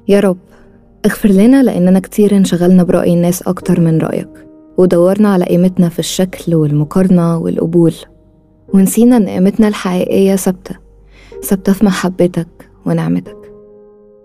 يا رب اغفر لنا لأننا كتير انشغلنا برأي الناس أكتر من رأيك، ودورنا على قيمتنا في الشكل والمقارنة والقبول، ونسينا إن قيمتنا الحقيقية ثابتة في محبتك ونعمتك.